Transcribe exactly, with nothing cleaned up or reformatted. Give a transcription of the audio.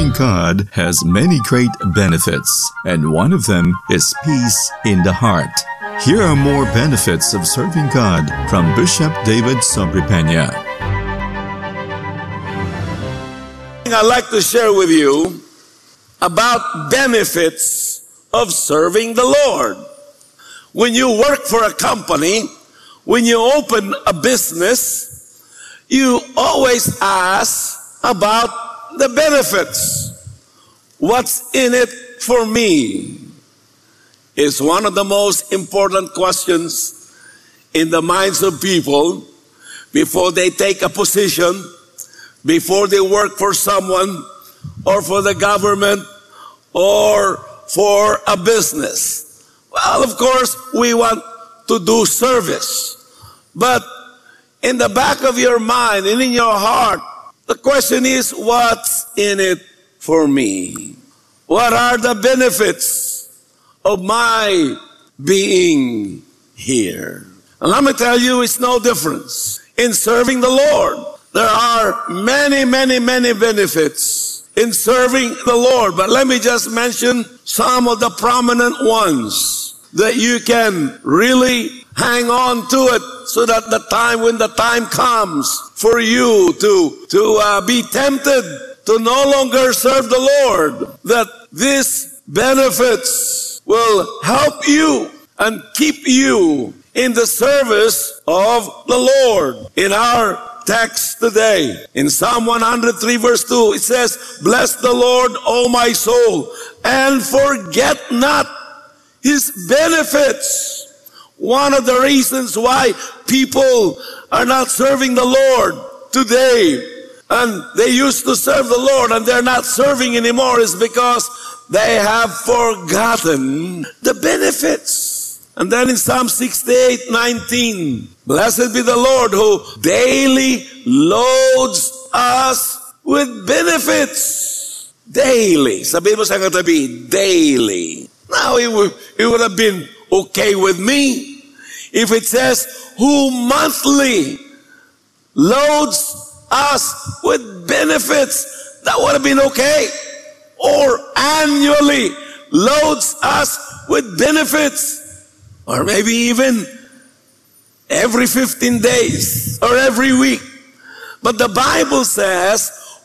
serving God has many great benefits, and one of them is peace in the heart. Here are more benefits of serving God from Bishop David Sobrepena. I'd like to share with you about benefits of serving the Lord. When you work for a company, when you open a business, you always ask about the benefits. What's in it for me? Is one of the most important questions in the minds of people before they take a position, before they work for someone or for the government or for a business. Well, of course, we want to do service. But in the back of your mind and in your heart, the question is, what's in it for me? What are the benefits of my being here? And let me tell you, it's no difference. In serving the Lord, there are many, many, many benefits in serving the Lord. But let me just mention some of the prominent ones that you can really hang on to it so that the time, when the time comes for you to, to uh, be tempted to no longer serve the Lord, that these benefits will help you and keep you in the service of the Lord. In our text today, in Psalm one hundred three verse two, it says, "Bless the Lord, O my soul, and forget not His benefits." One of the reasons why people are not serving the Lord today, and they used to serve the Lord and they're not serving anymore, is because they have forgotten the benefits. And then in Psalm sixty-eight nineteen, "Blessed be the Lord who daily loads us with benefits." Daily. Sabihin mo sa katabi, daily. Now it would, it would have been okay with me if it says, "who monthly loads us with benefits." That would have been okay. Or annually loads us with benefits. Or maybe even every fifteen days or every week. But the Bible says,